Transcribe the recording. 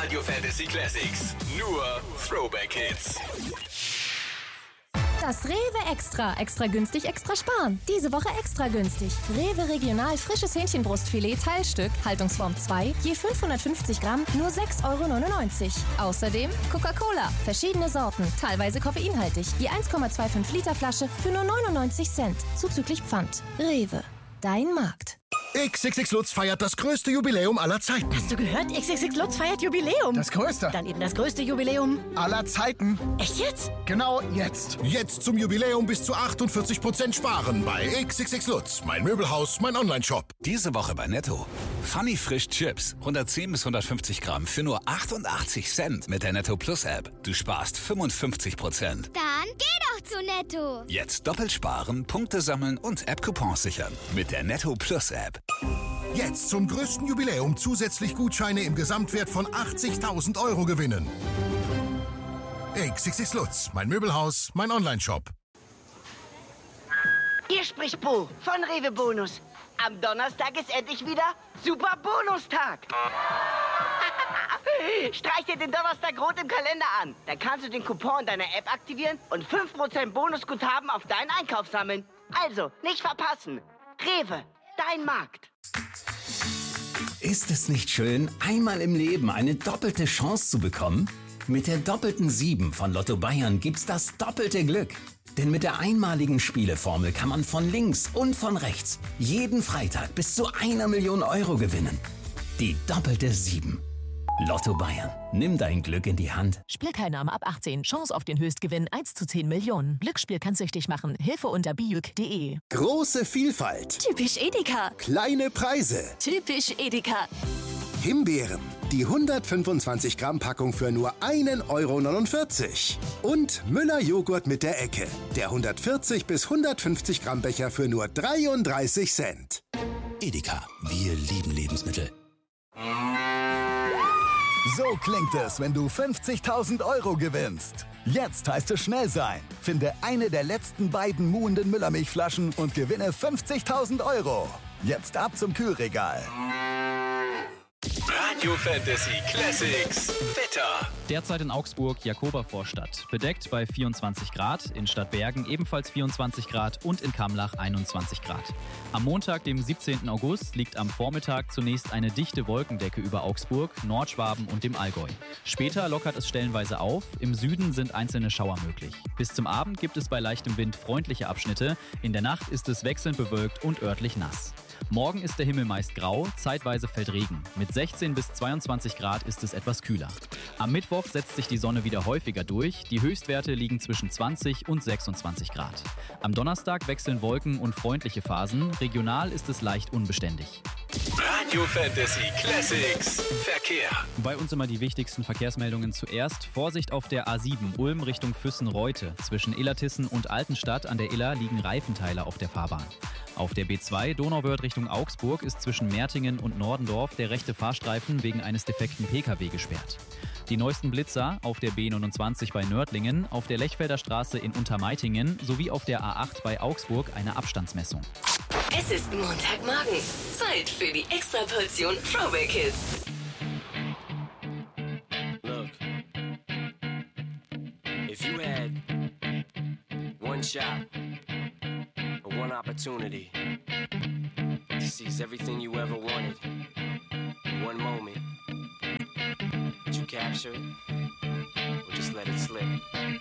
Radio Fantasy Classics. Nur Throwback Hits. Das Rewe Extra. Extra günstig, extra sparen. Diese Woche extra günstig. Rewe Regional frisches Hähnchenbrustfilet Teilstück, Haltungsform 2, je 550 Gramm, nur 6,99 €. Außerdem Coca-Cola, verschiedene Sorten, teilweise koffeinhaltig, je 1,25 Liter Flasche für nur 99 Cent, zuzüglich Pfand. Rewe, dein Markt. XXX Lutz feiert das größte Jubiläum aller Zeiten. Hast du gehört? XXX Lutz feiert Jubiläum. Das größte. Dann eben das größte Jubiläum Aller Zeiten. Echt jetzt? Genau jetzt. Jetzt zum Jubiläum bis zu 48% sparen bei XXX Lutz. Mein Möbelhaus, mein Onlineshop. Diese Woche bei Netto. Funny Frisch Chips. 110 bis 150 Gramm für nur 88 Cent mit der Netto Plus App. Du sparst 55%. Dann geh doch zu Netto. Jetzt doppelt sparen, Punkte sammeln und App-Coupons sichern. Mit der Netto Plus App. Jetzt zum größten Jubiläum zusätzlich Gutscheine im Gesamtwert von 80.000 € gewinnen. XXX Lutz. Mein Möbelhaus, mein Onlineshop. Hier spricht Bo von Rewe Bonus. Am Donnerstag ist endlich wieder Super Bonustag. Streich dir den Donnerstag rot im Kalender an. Dann kannst du den Coupon deiner App aktivieren und 5% Bonusguthaben auf deinen Einkauf sammeln. Also, nicht verpassen. Rewe, dein Markt. Ist es nicht schön, einmal im Leben eine doppelte Chance zu bekommen? Mit der doppelten 7 von Lotto Bayern gibt's das doppelte Glück. Denn mit der einmaligen Spieleformel kann man von links und von rechts jeden Freitag bis zu 1 Million € gewinnen. Die doppelte 7. Lotto Bayern. Nimm dein Glück in die Hand. Spielteilnahme ab 18. Chance auf den Höchstgewinn 1 zu 10 Millionen. Glücksspiel kann süchtig machen. Hilfe unter bijuk.de. Große Vielfalt. Typisch Edeka. Kleine Preise. Typisch Edeka. Himbeeren. Die 125 Gramm Packung für nur 1,49 €. Und Müller Joghurt mit der Ecke. Der 140 bis 150 Gramm Becher für nur 33 Cent. Edeka. Wir lieben Lebensmittel. So klingt es, wenn du 50.000 € gewinnst. Jetzt heißt es schnell sein. Finde eine der letzten beiden muhenden Müllermilchflaschen und gewinne 50.000 €. Jetzt ab zum Kühlregal. Radio Fantasy Classics. Wetter. Derzeit in Augsburg, Jakobervorstadt. Bedeckt bei 24 Grad, in Stadtbergen ebenfalls 24 Grad und in Kamlach 21 Grad. Am Montag, dem 17. August, liegt am Vormittag zunächst eine dichte Wolkendecke über Augsburg, Nordschwaben und dem Allgäu. Später lockert es stellenweise auf, im Süden sind einzelne Schauer möglich. Bis zum Abend gibt es bei leichtem Wind freundliche Abschnitte, in der Nacht ist es wechselnd bewölkt und örtlich nass. Morgen ist der Himmel meist grau, zeitweise fällt Regen. Mit 16 bis 22 Grad ist es etwas kühler. Am Mittwoch setzt sich die Sonne wieder häufiger durch. Die Höchstwerte liegen zwischen 20 und 26 Grad. Am Donnerstag wechseln Wolken und freundliche Phasen. Regional ist es leicht unbeständig. Radio Fantasy Classics. Verkehr. Bei uns immer die wichtigsten Verkehrsmeldungen zuerst. Vorsicht auf der A7 Ulm Richtung Füssen-Reute. Zwischen Illertissen und Altenstadt an der Iller liegen Reifenteile auf der Fahrbahn. Auf der B2 Donauwörth Richtung Augsburg ist zwischen Mertingen und Nordendorf der rechte Fahrstreifen wegen eines defekten PKW gesperrt. Die neuesten Blitzer auf der B29 bei Nördlingen, auf der Lechfelder Straße in Untermeitingen sowie auf der A8 bei Augsburg eine Abstandsmessung. Es ist Montagmorgen. Zeit für die Extraportion Throwback Hits. Look, if you had one shot or one opportunity to seize everything you ever wanted in one moment, would you capture it or just let it slip?